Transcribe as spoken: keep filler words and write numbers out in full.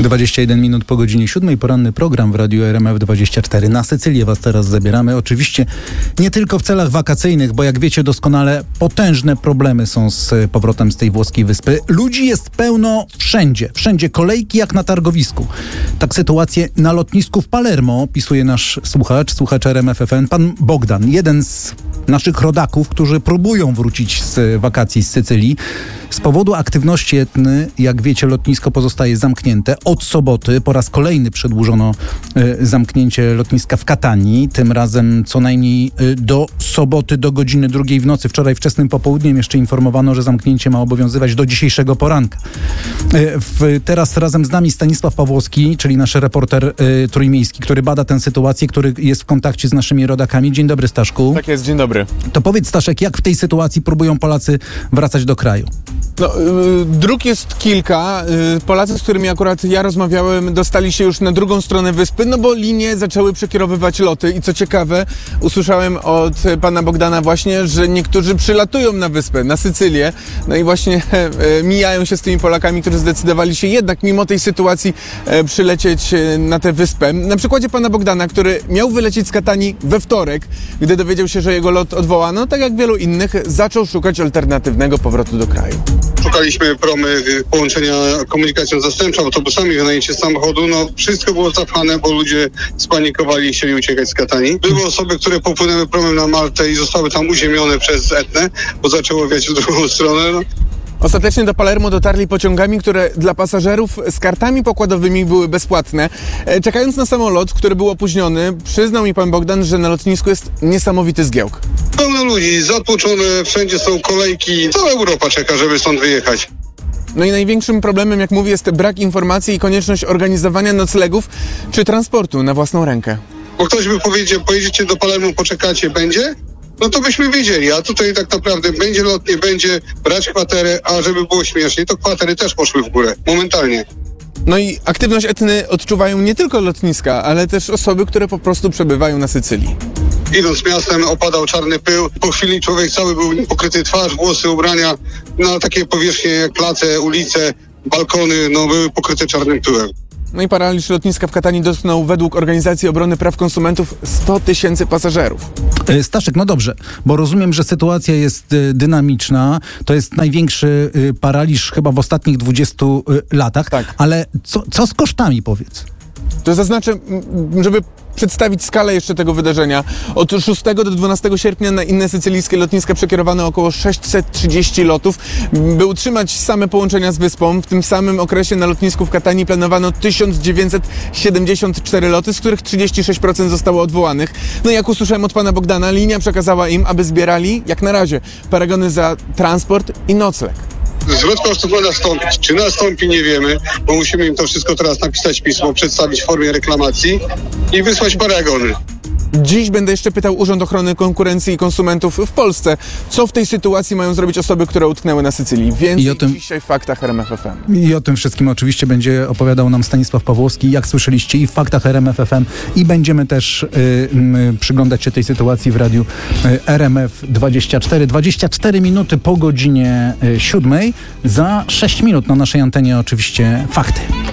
dwadzieścia jeden minut po godzinie siódmej. Poranny program w Radiu R M F dwadzieścia cztery. Na Sycylię was teraz zabieramy. Oczywiście nie tylko w celach wakacyjnych, bo jak wiecie doskonale, potężne problemy są z powrotem z tej włoskiej wyspy. Ludzi jest pełno wszędzie. Wszędzie kolejki jak na targowisku. Tak sytuację na lotnisku w Palermo opisuje nasz słuchacz, słuchacz R M F F M, pan Bogdan. Jeden z naszych rodaków, którzy próbują wrócić z wakacji z Sycylii. Z powodu aktywności etny, jak wiecie, lotnisko pozostaje zamknięte. Od soboty po raz kolejny przedłużono y, zamknięcie lotniska w Katanii. Tym razem co najmniej y, do soboty, do godziny drugiej w nocy. Wczoraj wczesnym popołudniem jeszcze informowano, że zamknięcie ma obowiązywać do dzisiejszego poranka. Y, w, teraz razem z nami Stanisław Pawłowski, czyli nasz reporter y, trójmiejski, który bada tę sytuację, który jest w kontakcie z naszymi rodakami. Dzień dobry, Staszku. Tak jest, dzień dobry. To powiedz, Staszek, jak w tej sytuacji próbują Polacy wracać do kraju? No, y, dróg jest kilka. Y, Polacy, z którymi akurat ja rozmawiałem, dostali się już na drugą stronę wyspy, no bo linie zaczęły przekierowywać loty i co ciekawe, usłyszałem od pana Bogdana właśnie, że niektórzy przylatują na wyspę, na Sycylię, no i właśnie y, mijają się z tymi Polakami, którzy zdecydowali się jednak mimo tej sytuacji y, przylecieć y, na tę wyspę. Na przykładzie pana Bogdana, który miał wylecieć z Katanii we wtorek, gdy dowiedział się, że jego lot odwołano, tak jak wielu innych, zaczął szukać alternatywnego powrotu do kraju. Szukaliśmy promy połączenia komunikacją zastępczą, autobusami, wynajęcie samochodu. No wszystko było zapchane, bo ludzie spanikowali i chcieli uciekać z Katanii. Były osoby, które popłynęły promem na Maltę i zostały tam uziemione przez Etnę, bo zaczęło wiać w drugą stronę. No. Ostatecznie do Palermo dotarli pociągami, które dla pasażerów z kartami pokładowymi były bezpłatne. Czekając na samolot, który był opóźniony, przyznał mi pan Bogdan, że na lotnisku jest niesamowity zgiełk. Pełno ludzi, zatłoczone, wszędzie są kolejki. Cała Europa czeka, żeby stąd wyjechać. No i największym problemem, jak mówię, jest brak informacji i konieczność organizowania noclegów czy transportu na własną rękę. Bo ktoś by powiedział, pojedziecie do Palermo, poczekacie, będzie? No to byśmy wiedzieli, a tutaj tak naprawdę będzie lot, nie będzie, brać kwaterę, a żeby było śmiesznie, to kwatery też poszły w górę, momentalnie. No i aktywność etny odczuwają nie tylko lotniska, ale też osoby, które po prostu przebywają na Sycylii. Idąc miastem opadał czarny pył, po chwili człowiek cały był pokryty twarz, włosy, ubrania, na takie powierzchnie jak place, ulice, balkony, no były pokryte czarnym pyłem. No i paraliż lotniska w Katanii dotknął według Organizacji Obrony Praw Konsumentów sto tysięcy pasażerów. Staszek, no dobrze, bo rozumiem, że sytuacja jest y, dynamiczna. To jest największy y, paraliż chyba w ostatnich dwudziestu y, latach. Tak. Ale co, co z kosztami, powiedz? To zaznaczę, żeby przedstawić skalę jeszcze tego wydarzenia. Od szóstego do dwunastego sierpnia na inne sycylijskie lotniska przekierowano około sześćset trzydzieści lotów, by utrzymać same połączenia z wyspą. W tym samym okresie na lotnisku w Katanii planowano tysiąc dziewięćset siedemdziesiąt cztery loty, z których trzydzieści sześć procent zostało odwołanych. No i jak usłyszałem od pana Bogdana, linia przekazała im, aby zbierali, jak na razie, paragony za transport i nocleg. Zwrot kosztów ma nastąpić. Czy nastąpi, nie wiemy, bo musimy im to wszystko teraz napisać pismo, przedstawić w formie reklamacji i wysłać paragony. Dziś będę jeszcze pytał Urząd Ochrony Konkurencji i Konsumentów w Polsce, co w tej sytuacji mają zrobić osoby, które utknęły na Sycylii. Więcej I o tym, dzisiaj w faktach R M F F M. I o tym wszystkim oczywiście będzie opowiadał nam Stanisław Pawłowski, jak słyszeliście, i w faktach R M F F M, i będziemy też y, y, przyglądać się tej sytuacji w radiu y, R M F dwadzieścia cztery. dwadzieścia cztery minuty po godzinie y, siódmej. Za sześć minut na naszej antenie oczywiście fakty.